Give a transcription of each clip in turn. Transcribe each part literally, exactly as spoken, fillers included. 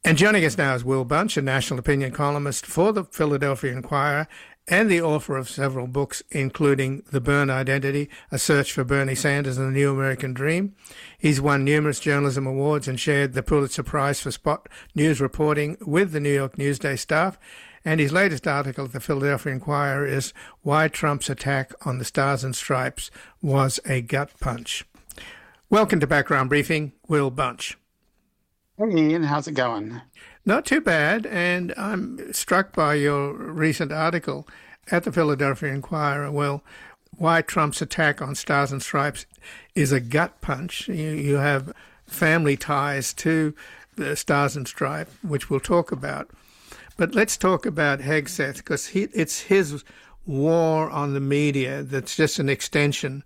And joining us now is Will Bunch, a national opinion columnist for the Philadelphia Inquirer and the author of several books, including The Byrne Identity, A Search for Bernie Sanders and the New American Dream. He's won numerous journalism awards and shared the Pulitzer Prize for spot news reporting with the New York Newsday staff. And his latest article at the Philadelphia Inquirer is Why Trump's Attack on the Stars and Stripes Was a Gut Punch. Welcome to Background Briefing, Will Bunch. Hey, Ian, how's it going? Not too bad, and I'm struck by your recent article at the Philadelphia Inquirer, well, why Trump's attack on Stars and Stripes is a gut punch. You, you have family ties to the Stars and Stripes, which we'll talk about. But let's talk about Hegseth, because he, it's his war on the media that's just an extension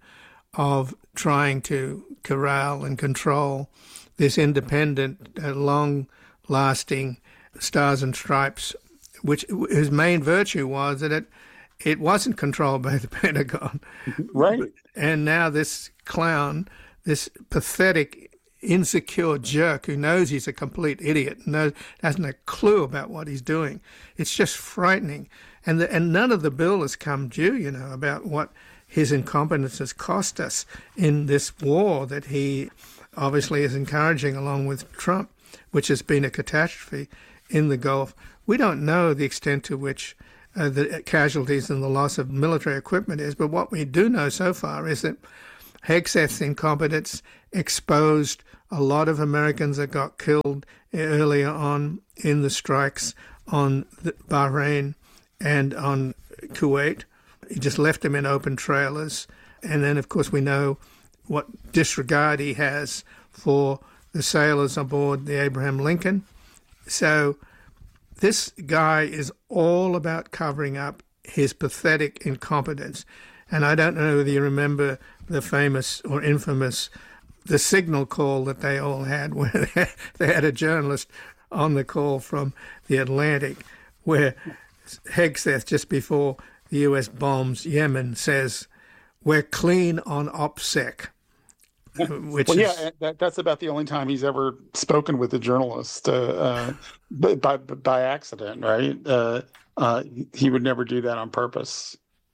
of trying to corral and control this independent, uh, long-lasting Stars and Stripes, which whose main virtue was that it it wasn't controlled by the Pentagon. Right. And now this clown, this pathetic, insecure jerk who knows he's a complete idiot, knows hasn't a clue about what he's doing. It's just frightening. And the, and none of the bill has come due, you know, about what his incompetence has cost us in this war that he obviously is encouraging along with Trump, which has been a catastrophe in the Gulf. We don't know the extent to which uh, the casualties and the loss of military equipment is, but what we do know so far is that Hegseth's incompetence exposed a lot of Americans that got killed earlier on in the strikes on the Bahrain and on Kuwait. He just left them in open trailers. And then, of course, we know what disregard he has for the sailors aboard the Abraham Lincoln. So this guy is all about covering up his pathetic incompetence. And I don't know whether you remember the famous or infamous, the signal call that they all had, where they had a journalist on the call from the Atlantic, where Hegseth, just before the U S bombs Yemen, says, "We're clean on OPSEC." Which well, is, yeah, that, that's about the only time he's ever spoken with a journalist uh, uh, by, by by accident, right? Uh, uh, he would never do that on purpose.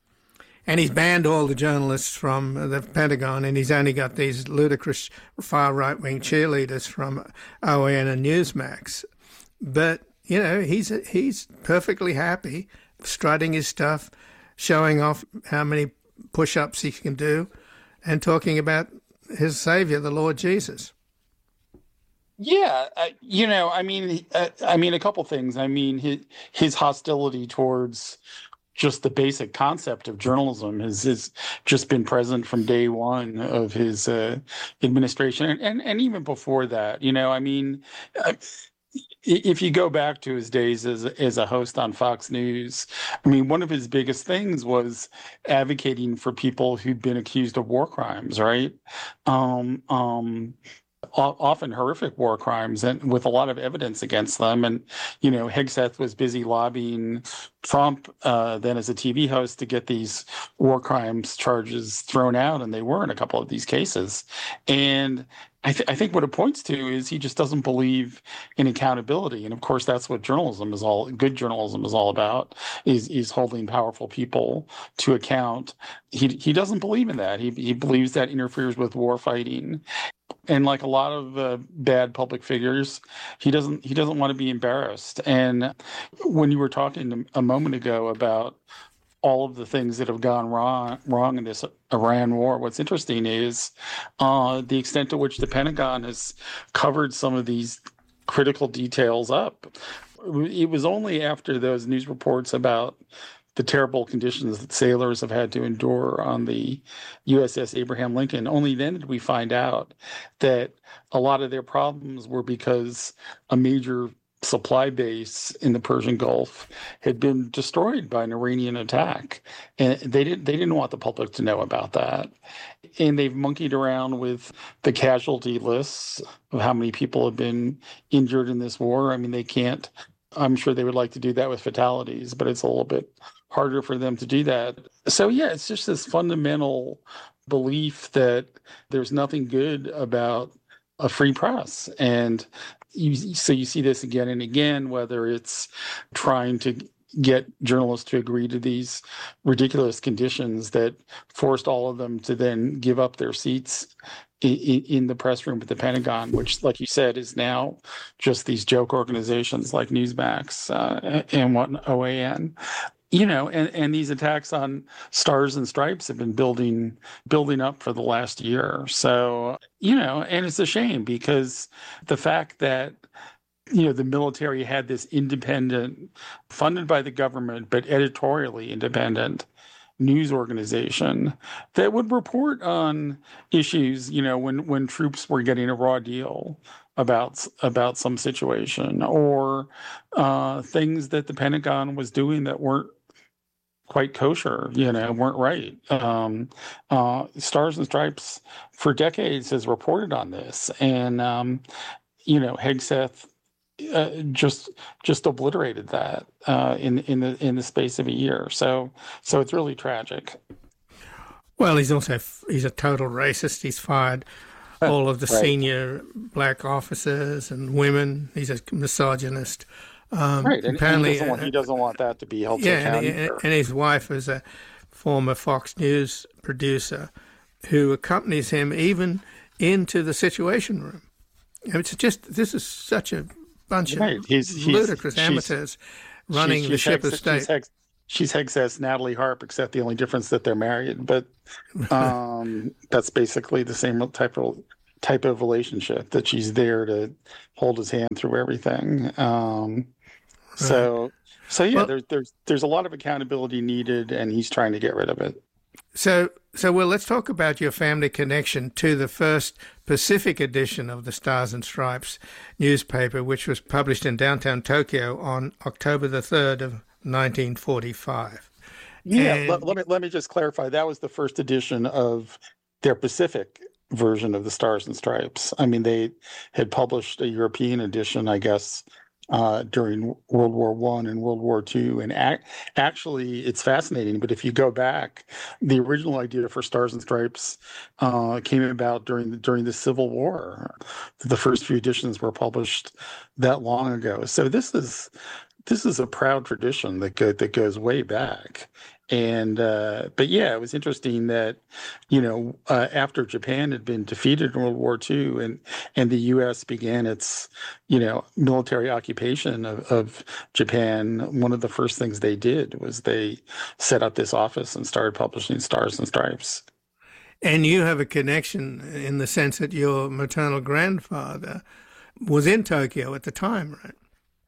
And he's banned all the journalists from the Pentagon, and he's only got these ludicrous far right-wing cheerleaders from O A N and Newsmax. But, you know, he's he's perfectly happy strutting his stuff, showing off how many push-ups he can do, and talking about his savior, the Lord Jesus. Yeah, uh, you know, I mean, uh, I mean, a couple things. I mean, his, his hostility towards just the basic concept of journalism has, has just been present from day one of his uh, administration, and, and and even before that. You know, I mean, uh, if you go back to his days as as a host on Fox News, I mean, one of his biggest things was advocating for people who'd been accused of war crimes, right? Um, um, often horrific war crimes, and with a lot of evidence against them. And, you know, Hegseth was busy lobbying Trump uh, then as a T V host to get these war crimes charges thrown out, and they were in a couple of these cases. And I, th- I think what it points to is he just doesn't believe in accountability. And of course, that's what journalism is all, good journalism is all about, is, is holding powerful people to account. He he doesn't believe in that. He he believes that interferes with war fighting. And like a lot of uh, bad public figures, he doesn't he doesn't want to be embarrassed. And when you were talking a moment ago about all of the things that have gone wrong wrong in this Iran war, what's interesting is uh, the extent to which the Pentagon has covered some of these critical details up. It was only after those news reports about the terrible conditions that sailors have had to endure on the U S S Abraham Lincoln, only then did we find out that a lot of their problems were because a major supply base in the Persian Gulf had been destroyed by an Iranian attack. And they didn't they didn't want the public to know about that. And they've monkeyed around with the casualty lists of how many people have been injured in this war. I mean, they can't, I'm sure they would like to do that with fatalities, but it's a little bit harder for them to do that. So yeah, it's just this fundamental belief that there's nothing good about a free press. And you, so you see this again and again, whether it's trying to get journalists to agree to these ridiculous conditions that forced all of them to then give up their seats in, in the press room at the Pentagon, which, like you said, is now just these joke organizations like Newsmax uh, and what O A N. You know, and, and these attacks on Stars and Stripes have been building building up for the last year. So, you know, and it's a shame because the fact that, you know, the military had this independent, funded by the government, but editorially independent news organization that would report on issues, you know, when, when troops were getting a raw deal about about some situation, or uh, things that the Pentagon was doing that weren't quite kosher, you know, weren't right. Um, uh, Stars and Stripes for decades has reported on this, and um, you know, Hegseth uh, just just obliterated that uh, in in the in the space of a year. So so it's really tragic. Well, he's also he's a total racist. He's fired all of the right. senior black officers and women. He's a misogynist. Um, right, and, apparently, and he, doesn't want, he doesn't want that to be held to yeah, account. And, and his wife is a former Fox News producer who accompanies him even into the Situation Room. It's just, this is such a bunch right. of he's, he's, ludicrous amateurs running she's, she's the ship Hex, of state. She's, Hex, she's Hegseth's Natalie Harp, except the only difference that they're married. But um, that's basically the same type of type of relationship, that she's there to hold his hand through everything. Um, so, so yeah, well, there's there's there's a lot of accountability needed, and he's trying to get rid of it. So, so well, let's talk about your family connection to the first Pacific edition of the Stars and Stripes newspaper, which was published in downtown Tokyo on October the third of nineteen forty-five. Yeah, and... let, let me let me just clarify. That was the first edition of their Pacific version of the Stars and Stripes. I mean, they had published a European edition, I guess, uh, during World War One and World War Two. And ac- actually, it's fascinating. But if you go back, the original idea for Stars and Stripes uh, came about during the, during the Civil War. The first few editions were published that long ago. So this is this is a proud tradition that go, that goes way back. And uh, but yeah, it was interesting that, you know, uh, after Japan had been defeated in World War Two, and and the U S began its, you know, military occupation of, of Japan, one of the first things they did was they set up this office and started publishing Stars and Stripes. And you have a connection in the sense that your maternal grandfather was in Tokyo at the time, right?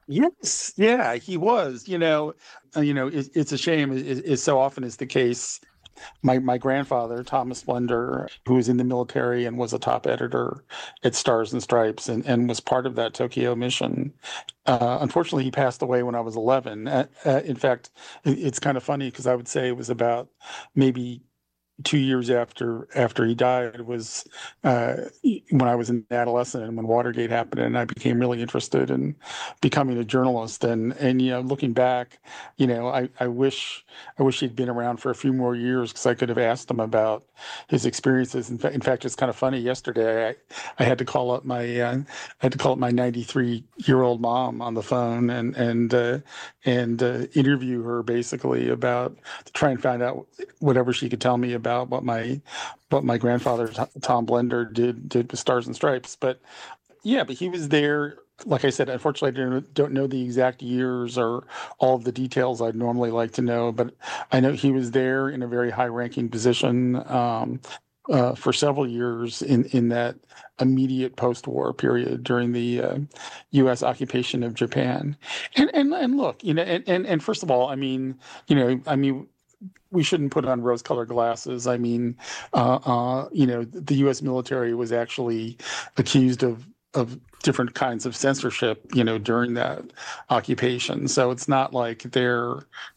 Yes, yeah, he was. You know, uh, you know, it, it's a shame. It, it so often is the case. My my grandfather, Thomas Blender, who was in the military and was a top editor at Stars and Stripes, and, and was part of that Tokyo mission. Uh, unfortunately, he passed away when I was eleven. Uh, uh, in fact, it, it's kind of funny because I would say it was about maybe two years after after he died was uh, when I was an adolescent and when Watergate happened, and I became really interested in becoming a journalist. And and you know, looking back, you know, I, I wish I wish he'd been around for a few more years because I could have asked him about his experiences. In fact, in fact, it's kind of funny. Yesterday, I, I had to call up my uh, I had to call up my ninety-three year old mom on the phone and and uh, and uh, interview her basically about to try and find out whatever she could tell me about. About what my what my grandfather Tom Blender did did with Stars and Stripes. But yeah, but he was there. Like I said, unfortunately, I don't, don't know the exact years or all of the details I'd normally like to know. But I know he was there in a very high-ranking position um, uh, for several years in in that immediate post-war period during the uh, U S occupation of Japan. And and and look, you know, and and, and first of all, I mean, you know, I mean. We shouldn't put on rose-colored glasses. I mean, uh, uh, you know, the U S military was actually accused of of different kinds of censorship, you know, during that occupation. So it's not like their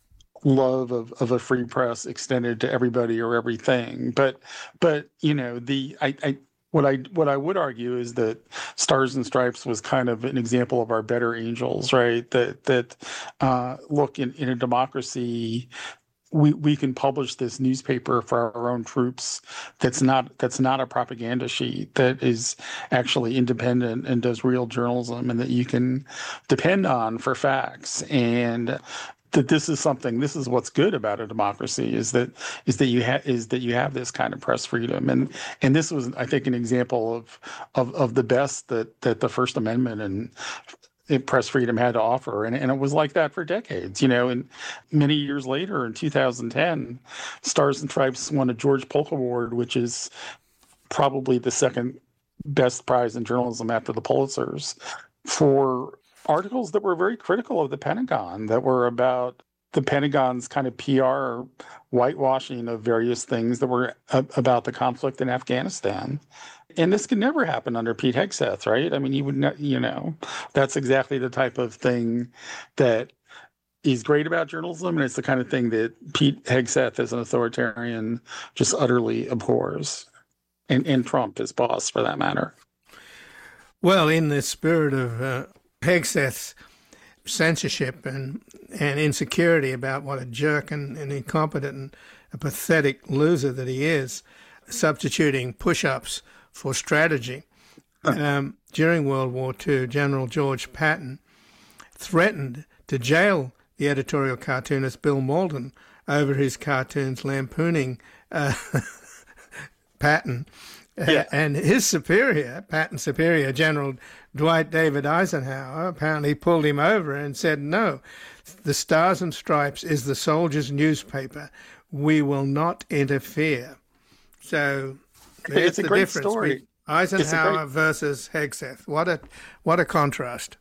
love of, of a free press extended to everybody or everything. But, but you know, the I. I What I what I would argue is that Stars and Stripes was kind of an example of our better angels, right? That that uh, look in, in a democracy. we we can publish this newspaper for our own troops that's not that's not a propaganda sheet, that is actually independent and does real journalism, and that you can depend on for facts. And that this is something this is what's good about a democracy, is that is that you have is that you have this kind of press freedom. And and this was, I think, an example of of of the best that that the First Amendment and press freedom had to offer. And, and it was like that for decades, you know. And many years later, in two thousand ten, Stars and Stripes won a George Polk Award, which is probably the second best prize in journalism after the Pulitzers, for articles that were very critical of the Pentagon, that were about the Pentagon's kind of P R whitewashing of various things that were a- about the conflict in Afghanistan. And this could never happen under Pete Hegseth, right? I mean, you would not, you know, that's exactly the type of thing that is great about journalism, and it's the kind of thing that Pete Hegseth, as an authoritarian, just utterly abhors, and, and Trump, his boss, for that matter. Well, in the spirit of uh, Hegseth's censorship and, and insecurity about what a jerk and, and incompetent and a pathetic loser that he is, substituting push-ups for strategy. Um, during World War Two, General George Patton threatened to jail the editorial cartoonist Bill Malden over his cartoons lampooning uh, Patton. Yeah. Uh, and his superior, Patton's superior, General Dwight David Eisenhower, apparently pulled him over and said, no, the Stars and Stripes is the soldiers' newspaper. We will not interfere. So there's it's a the great difference. story. We, Eisenhower great... versus Hegseth. What a what a contrast.